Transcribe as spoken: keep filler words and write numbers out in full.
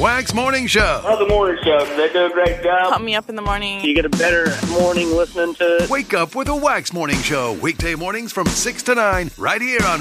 Wax Morning Show. Oh, the morning show. They do a great job. Pump me up in the morning. You get a better morning listening to it. Wake up with a Wax Morning Show. Weekday mornings from six to nine, right here on